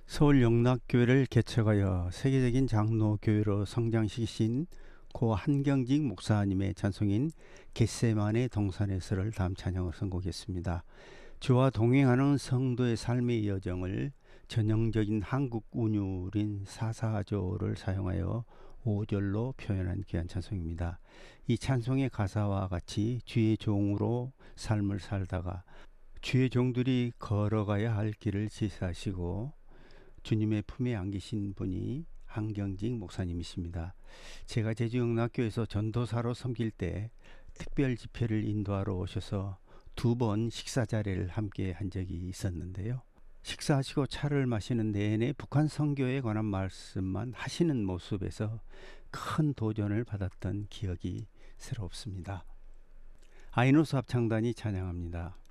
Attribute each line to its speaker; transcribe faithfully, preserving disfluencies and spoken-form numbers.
Speaker 1: 서울 영락교회를 개척하여 세계적인 장로교회로 성장시키신 고 한경직 목사님의 찬송인 겟세마네 동산에서를 다음 찬양으로 선곡했습니다. 주와 동행하는 성도의 삶의 여정을 전형적인 한국 운율인 사사조를 사용하여 오 절로 표현한 귀한 찬송입니다. 이 찬송의 가사와 같이 주의 종으로 삶을 살다가 주의 종들이 걸어가야 할 길을 지시하시고 주님의 품에 안기신 분이 한경직 목사님이십니다. 제가 제주영락교에서 전도사로 섬길 때 특별 집회를 인도하러 오셔서 두 번 식사 자리를 함께 한 적이 있었는데요. 식사하시고 차를 마시는 내내 북한 선교에 관한 말씀만 하시는 모습에서 큰 도전을 받았던 기억이 새롭습니다. 아이노스 합창단이 찬양합니다.